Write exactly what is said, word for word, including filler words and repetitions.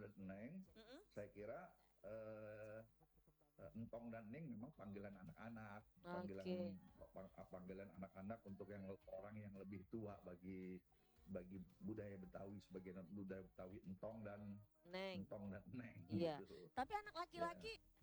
dan neng, Mm-mm. saya kira eh, eh, entong dan neng memang panggilan anak-anak, panggilan Oke, pang- panggilan anak-anak untuk yang orang yang lebih tua bagi bagi budaya Betawi, sebagai budaya Betawi entong dan Neng. entong dan neng Iya. gitu Tapi anak ya. laki-laki